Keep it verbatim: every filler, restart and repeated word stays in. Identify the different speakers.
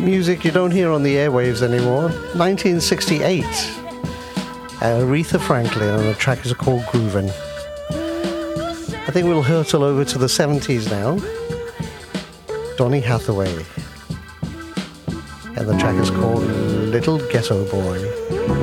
Speaker 1: Music you don't hear on the airwaves anymore. nineteen sixty-eight. Aretha Franklin, and the track is called Groovin'. I think we'll hurtle over to the seventies now. Donny Hathaway. And the track is called Little Ghetto Boy.